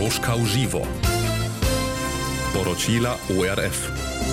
Troška v živo. Poročila ORF.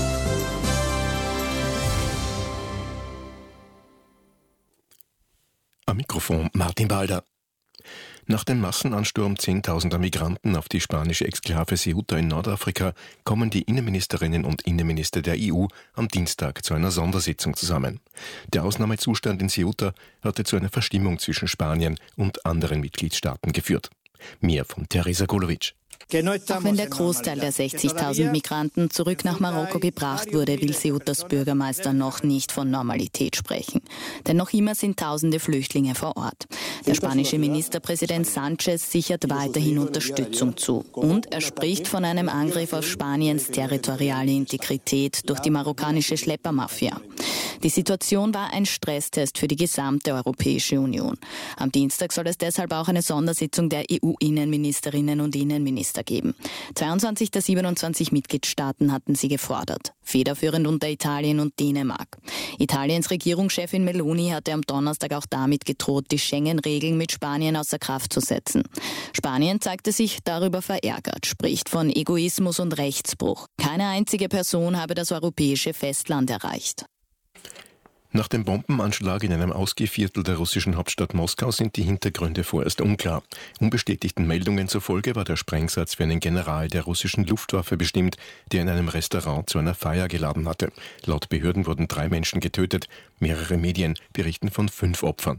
Am Mikrofon Martin Balder. Nach dem Massenansturm zehntausender Migranten auf die spanische Exklave Ceuta in Nordafrika kommen die Innenministerinnen und Innenminister der EU am Dienstag zu einer Sondersitzung zusammen. Der Ausnahmezustand in Ceuta hatte zu einer Verstimmung zwischen Spanien und anderen Mitgliedstaaten geführt. Mehr von Teresa Golovic. Auch wenn der Großteil der 60.000 Migranten zurück nach Marokko gebracht wurde, will Ceutas Bürgermeister noch nicht von Normalität sprechen. Denn noch immer sind tausende Flüchtlinge vor Ort. Der spanische Ministerpräsident Sánchez sichert weiterhin Unterstützung zu. Und er spricht von einem Angriff auf Spaniens territoriale Integrität durch die marokkanische Schleppermafia. Die Situation war ein Stresstest für die gesamte Europäische Union. Am Dienstag soll es deshalb auch eine Sondersitzung der EU-Innenministerinnen und Innenminister geben. 22 der 27 Mitgliedstaaten hatten sie gefordert. Federführend unter Italien und Dänemark. Italiens Regierungschefin Meloni hatte am Donnerstag auch damit gedroht, die Schengen-Regeln mit Spanien außer Kraft zu setzen. Spanien zeigte sich darüber verärgert, spricht von Egoismus und Rechtsbruch. Keine einzige Person habe das europäische Festland erreicht. Nach dem Bombenanschlag in einem Ausgehviertel der russischen Hauptstadt Moskau sind die Hintergründe vorerst unklar. Unbestätigten Meldungen zufolge war der Sprengsatz für einen General der russischen Luftwaffe bestimmt, der in einem Restaurant zu einer Feier geladen hatte. Laut Behörden wurden 3 Menschen getötet. Mehrere Medien berichten von 5 Opfern.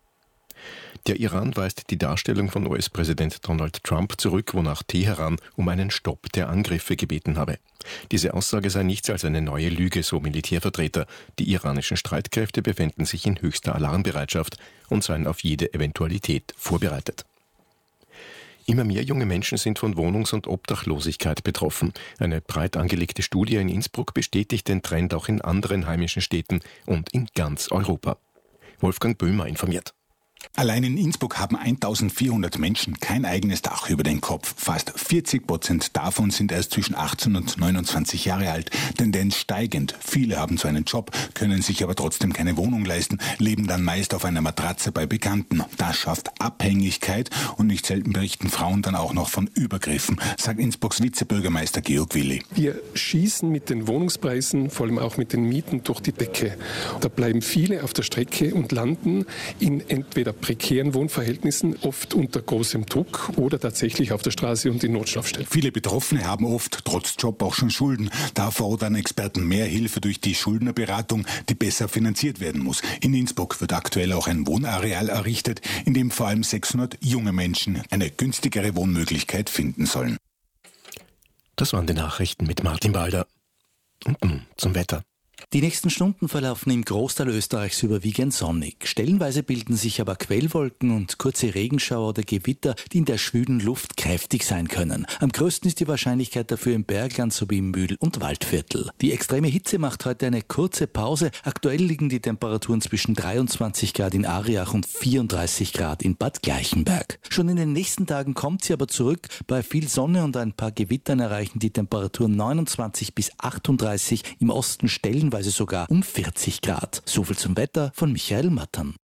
Der Iran weist die Darstellung von US-Präsident Donald Trump zurück, wonach Teheran um einen Stopp der Angriffe gebeten habe. Diese Aussage sei nichts als eine neue Lüge, so Militärvertreter. Die iranischen Streitkräfte befänden sich in höchster Alarmbereitschaft und seien auf jede Eventualität vorbereitet. Immer mehr junge Menschen sind von Wohnungs- und Obdachlosigkeit betroffen. Eine breit angelegte Studie in Innsbruck bestätigt den Trend auch in anderen heimischen Städten und in ganz Europa. Wolfgang Böhmer informiert. Allein in Innsbruck haben 1400 Menschen kein eigenes Dach über den Kopf. Fast 40% davon sind erst zwischen 18 und 29 Jahre alt. Tendenz steigend. Viele haben zwar einen Job, können sich aber trotzdem keine Wohnung leisten, leben dann meist auf einer Matratze bei Bekannten. Das schafft Abhängigkeit und nicht selten berichten Frauen dann auch noch von Übergriffen, sagt Innsbrucks Vizebürgermeister Georg Willi. Wir schießen mit den Wohnungspreisen, vor allem auch mit den Mieten, durch die Decke. Da bleiben viele auf der Strecke und landen in entweder prekären Wohnverhältnissen, oft unter großem Druck oder tatsächlich auf der Straße und in Notschlafstellen. Viele Betroffene haben oft trotz Job auch schon Schulden. Da fordern Experten mehr Hilfe durch die Schuldnerberatung, die besser finanziert werden muss. In Innsbruck wird aktuell auch ein Wohnareal errichtet, in dem vor allem 600 junge Menschen eine günstigere Wohnmöglichkeit finden sollen. Das waren die Nachrichten mit Martin Balder. Und nun zum Wetter. Die nächsten Stunden verlaufen im Großteil Österreichs überwiegend sonnig. Stellenweise bilden sich aber Quellwolken und kurze Regenschauer oder Gewitter, die in der schwülen Luft kräftig sein können. Am größten ist die Wahrscheinlichkeit dafür im Bergland sowie im Mühl- und Waldviertel. Die extreme Hitze macht heute eine kurze Pause. Aktuell liegen die Temperaturen zwischen 23 Grad in Ariach und 34 Grad in Bad Gleichenberg. Schon in den nächsten Tagen kommt sie aber zurück. Bei viel Sonne und ein paar Gewittern erreichen die Temperaturen 29 bis 38, im Osten stellenweise sogar um 40 Grad. So viel zum Wetter von Michael Mattern.